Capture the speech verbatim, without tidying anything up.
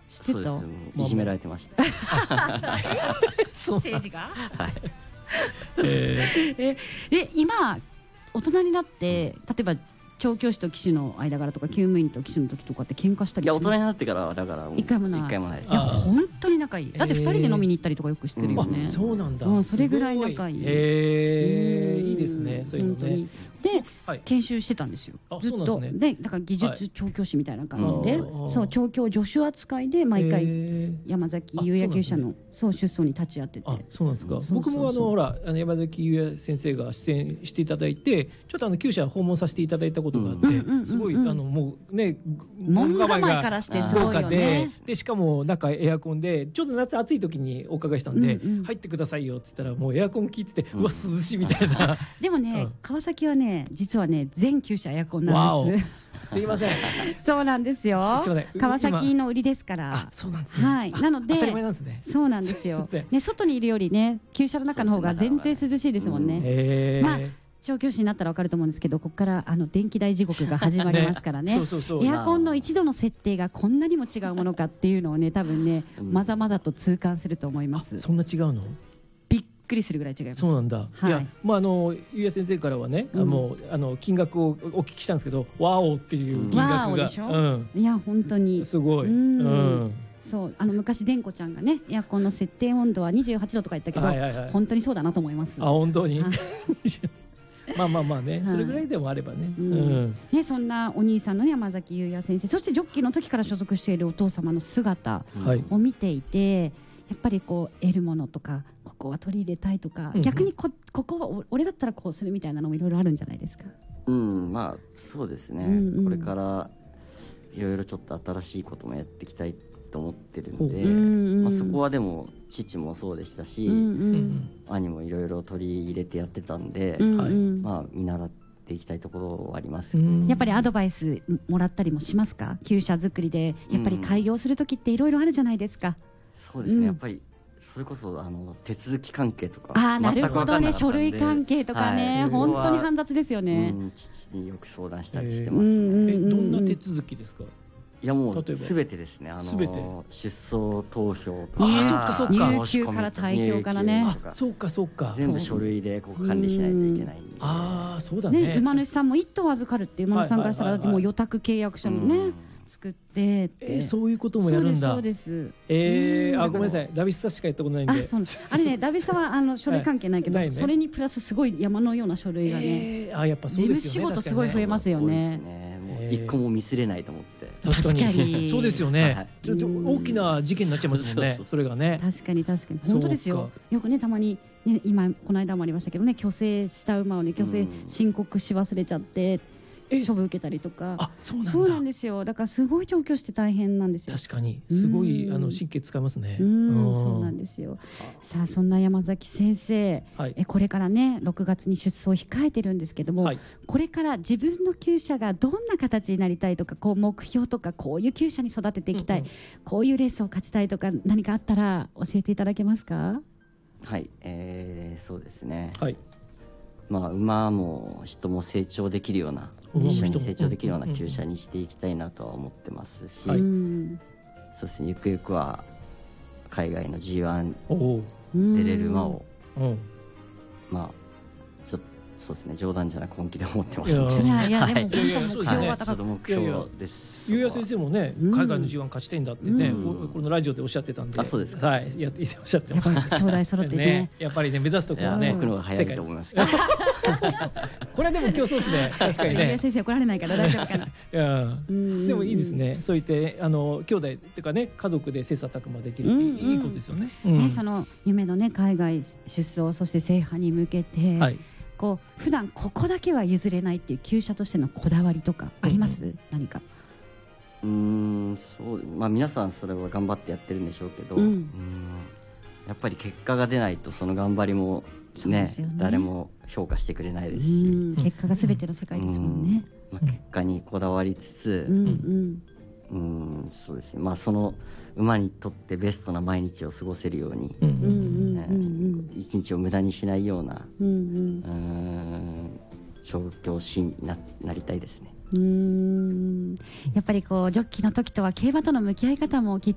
知ってた？ そうです。もういじめられてました。 政治がはい。 ええで今大人になって例えば調教師と騎手の間柄とか厩務員と騎手の時とかって喧嘩したりする？ いや大人になってからはだから一回もない。 一回もないです。 いや本当に仲いい。だって二人で飲みに行ったりとかよくしてるよね。 あ、そうなんだ、 うん、それぐらい仲いい。 へえ、 うんいいですね、そういうのね。 で、 はい、 研修してたんですよ。 あ、 ずっとそうなんですね。 で、だから技術調教師みたいな感じで、 はい、 そう調教助手扱いで毎回山崎優也厩舎のそう出走に立ち会ってて。 あ、そうなんですか。 そうそうそう、 僕もあのほらあの山崎優也先生が出演していただいて、ちょっとあの厩舎訪問させていただいたことがあって、うん、すごいあのもうね門構えからしてすごいよね。 でしかも中エアコンでちょっと夏暑い時にお伺いしたんで、うんうん、入ってくださいよっつったらもうエアコン効いてて、うん、うわ涼しいみたいな。 でもね、うん、川崎はね実はね全厩舎エアコンなんです。 すいません。 そうなんですよ。川崎の売りですから。 あ、そうなんですね。 はい。なので当たり前なんですね。 そうなんですよ。ね、外にいるよりね厩舎の中の方が全然涼しいですもんね。 へえ。 まあ調教師になったら分かると思うんですけど、ここからあの電気代地獄が始まりますからね。エアコンのいちどの設定がこんなにも違うものかっていうのをね多分ねまざまざと痛感すると思います。 そんな違うの？ びっくりするぐらい違います。 そうなんだ。 はい、 いや、まああの優也先生からはね、うん、もうあの金額をお聞きしたんですけど、ワオっていう金額が、 ワオでしょ。 うん、 いや本当にすごい。 うん。 うんそうあの昔でんこちゃんがねエアコンの設定温度はにじゅうはちどとか言ったけど、はいはいはい、本当にそうだなと思います。 あ、本当に。まあまあまあね、それぐらいでもあればね。うんうん、 ね、そんなお兄さんの山崎優也先生、そしてジョッキーの時から所属しているお父様の姿を見ていて、やっぱりこう得るものとかここは取り入れたいとか、うん、逆に こ, ここは俺だったらこうするみたいなのもいろいろあるんじゃないですか。 うん、まあそうですね、うんうん、これからいろいろちょっと新しいこともやっていきたいと思ってるんで、うんうん、まあ、そこはでも父もそうでしたし、うんうん、兄もいろいろ取り入れてやってたんで、うんうん、まあ、見習っていきたいところはありますよね。 やっぱりアドバイスもらったりもしますか？厩舎作りでやっぱり開業する時っていろいろあるじゃないですか。 そうですね、うん、やっぱりそれこそあの手続き関係とか、 あ、なるほどね、書類関係とかね、はい、本当に煩雑ですよね。 うん、父によく相談したりしてますね。 えー、どんな手続きですか？ いやもうすべてですね。あの全て出走投票とか、 あ、そっかそっか、入厩から退厩からね、 あ、そうかそうか、 全部書類でこう管理しないといけないんで。 ああ、そうだね。 ね、馬主さんも一頭預かるって馬主さんからしたらだってもう予託契約書もね作ってって、 えー、そういうこともやるんだ。 そうですそうです。 えー、あ、ごめんなさい、ダビスタしかやったことないんで。 あ、そうあれね、ダビスタはあの書類関係ないけど、はいね、それにプラスすごい山のような書類がね、 えー、あ、やっぱそうですよね、 事務仕事すごい増えますよね。 一個もミスれないと思って。 確かにそうですよね。ちょっと大きな事件になっちゃいますもんね。それがね。 確かに確かに本当ですよ。よくねたまにね、今この間もありましたけどね、去勢した馬をね去勢申告し忘れちゃって処分受けたりとか。 あ、そうなんだ。 そうなんですよ。だからすごい調教して大変なんですよ。 確かにすごいあの神経使いますね。 うん、そうなんですよ。さあそんな山崎先生、はい、えこれからねろくがつに出走を控えてるんですけども、はい、これから自分の厩舎がどんな形になりたいとか、こう目標とか、こういう厩舎に育てていきたい、うんうん、こういうレースを勝ちたいとか何かあったら教えていただけますか？ はい、えー、そうですね。 はい。 まあ、馬も人も成長できるような、一緒に成長できるような厩舎にしていきたいなとは思ってますし、はい、そうですね、ゆくゆくは海外の ジーワン 出れる馬を、まあちょっとそうですね、冗談じゃなく本気で思ってますので、 いやいやでも本当目標は高く、 目標です。 優也先生もね、海外の ジーワン 勝ちたいんだってね、このラジオでおっしゃってたんで。 あ、そうですか。 はい、やっておっしゃってました。 兄弟揃ってね、 やっぱりね目指すところはね、 僕の方が早いと思います。 これはでも競争ですね。確かにね。 優也先生怒られないから大丈夫かな。いや、でもいいですね。そういってあの兄弟ってかね、家族で切磋琢磨できるっていいことですよね。 ね、その夢のね海外出走、そして制覇に向けて。はい、こう普段ここだけは譲れないっていう厩舎としてのこだわりとかあります？うんうん、何か。 うーん、そう、まあ皆さんそれは頑張ってやってるんでしょうけど、うん、うんやっぱり結果が出ないとその頑張りも ね, ね誰も評価してくれないですし、うん、 結果が全ての世界ですもんね。 うん、まあ、結果にこだわりつつ、うんうんうん、そうですね、まあ、その馬にとってベストな毎日を過ごせるように、一日を無駄にしないような、うんうん、うーん調教師に な, なりたいですね。 うーんやっぱりこうジョッキーの時とは競馬との向き合い方もきっ